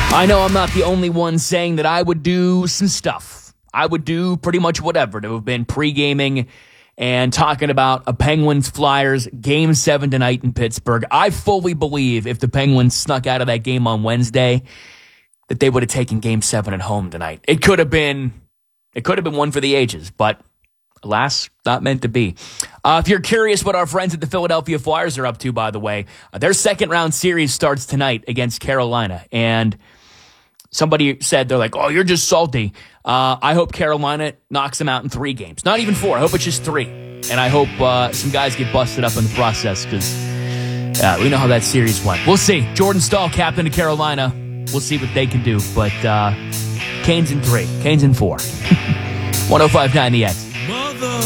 I know I'm not the only one saying that I would do some stuff. I would do pretty much whatever to have been pre-gaming and talking about a Penguins-Flyers Game 7 tonight in Pittsburgh. I fully believe if the Penguins snuck out of that game on Wednesday, that they would have taken Game 7 at home tonight. It could have been one for the ages, but alas, not meant to be. If you're curious what our friends at the Philadelphia Flyers are up to, by the way, their second-round series starts tonight against Carolina, and somebody said, they're like, oh, you're just salty. I hope Carolina knocks them out in 3 games. Not even 4. I hope it's just 3. And I hope some guys get busted up in the process because we know how that series went. We'll see. Jordan Staal, captain of Carolina. We'll see what they can do. But Canes in 3. Canes in 4. 105.9 The X.